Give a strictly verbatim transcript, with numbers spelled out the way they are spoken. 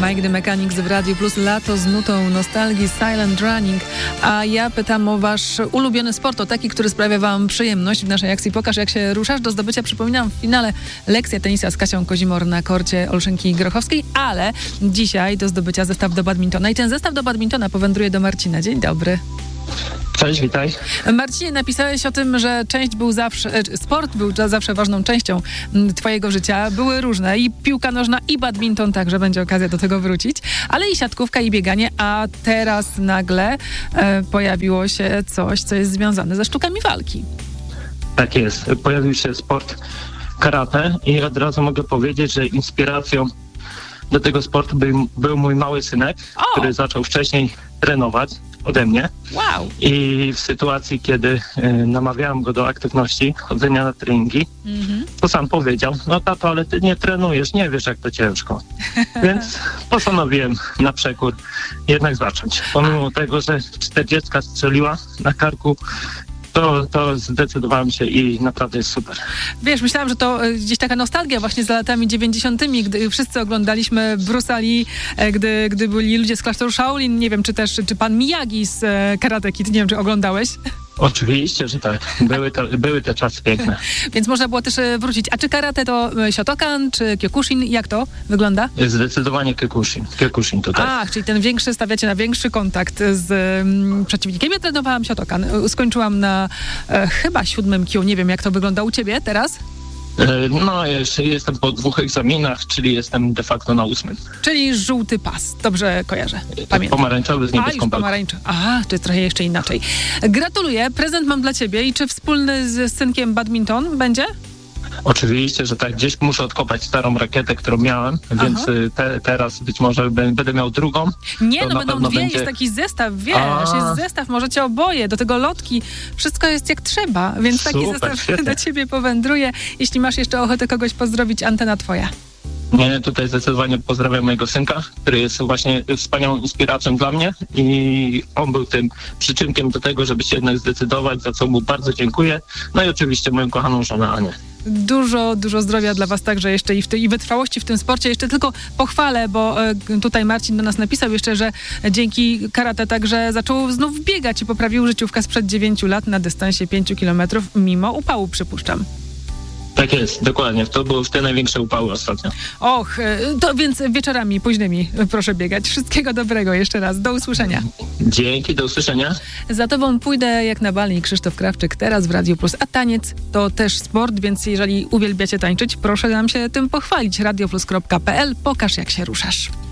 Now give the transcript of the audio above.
Mike the Mechanics w Radiu Plus, lato z nutą nostalgii, Silent Running. A ja pytam o wasz ulubiony sport, o taki, który sprawia wam przyjemność w naszej akcji Pokaż, jak się ruszasz. Do zdobycia, przypominam, w finale lekcja tenisa z Kasią Kozimor na korcie Olszynki Grochowskiej, ale dzisiaj do zdobycia zestaw do badmintona. I ten zestaw do badmintona powędruje do Marcina. Dzień dobry. Cześć, witaj. Marcinie, napisałeś o tym, że część był zawsze, sport był zawsze ważną częścią twojego życia. Były różne, i piłka nożna, i badminton, także będzie okazja do tego wrócić, ale i siatkówka, i bieganie, a teraz nagle e, pojawiło się coś, co jest związane ze sztukami walki. Tak jest. Pojawił się sport karate i od razu mogę powiedzieć, że inspiracją do tego sportu był, był mój mały synek, o! który zaczął wcześniej trenować ode mnie. Wow. I w sytuacji, kiedy y, namawiałem go do aktywności, chodzenia na treningi, mm-hmm. to sam powiedział: no tato, ale ty nie trenujesz, nie wiesz, jak to ciężko. Więc postanowiłem na przekór jednak zacząć. Pomimo tego, że czterdziestka strzeliła na karku, To, to zdecydowałem się i naprawdę jest super. Wiesz, myślałam, że to gdzieś taka nostalgia właśnie za latami dziewięćdziesiątymi, gdy wszyscy oglądaliśmy Bruce'a Lee, gdy, gdy byli ludzie z klasztoru Shaolin, nie wiem, czy też, czy pan Miyagi z Karate Kid, nie wiem, czy oglądałeś? Oczywiście, że tak. Były, to, były te czasy piękne. Więc można było też wrócić. A czy karate to Shotokan, czy Kyokushin? Jak to wygląda? Zdecydowanie Kyokushin. Kyokushin tutaj. Ach, czyli ten większy, stawiacie na większy kontakt z um, przeciwnikiem. Ja trenowałam Shotokan. Skończyłam na e, chyba siódmym Q. Nie wiem, jak to wygląda u ciebie teraz? No, jeszcze jestem po dwóch egzaminach, czyli jestem de facto na ósmym. Czyli żółty pas. Dobrze kojarzę. Pamiętam. Pomarańczowy z niebieską palką. Pomarańczowy. A, czy trochę jeszcze inaczej. Gratuluję. Prezent mam dla ciebie. I czy wspólny z synkiem badminton będzie? Oczywiście, że tak. Gdzieś muszę odkopać starą rakietę, którą miałem, Aha. więc te, teraz być może będę miał drugą. Nie, no będą dwie, będzie... jest taki zestaw, wiesz, A. jest zestaw, możecie oboje, do tego lotki, wszystko jest jak trzeba, więc Super, taki zestaw świetnie. do ciebie powędruje. Jeśli masz jeszcze ochotę kogoś pozdrowić, antena twoja. Nie, tutaj zdecydowanie pozdrawiam mojego synka, który jest właśnie wspaniałą inspiracją dla mnie i on był tym przyczynkiem do tego, żeby się jednak zdecydować, za co mu bardzo dziękuję. No i oczywiście moją kochaną żonę Anię. Dużo, dużo zdrowia dla was także jeszcze i, w ty, i wytrwałości w tym sporcie. Jeszcze tylko pochwalę, bo e, tutaj Marcin do nas napisał jeszcze, że dzięki karate także zaczął znów biegać i poprawił życiówkę sprzed dziewięciu lat na dystansie pięciu kilometrów, mimo upału, przypuszczam. Tak jest, dokładnie. To były te największe upały ostatnio. Och, to więc wieczorami późnymi proszę biegać. Wszystkiego dobrego jeszcze raz. Do usłyszenia. Dzięki, do usłyszenia. Za tobą pójdę jak na bali. Krzysztof Krawczyk teraz w Radiu Plus. A taniec to też sport, więc jeżeli uwielbiacie tańczyć, proszę nam się tym pochwalić. radioplus kropka p l. Pokaż, jak się ruszasz.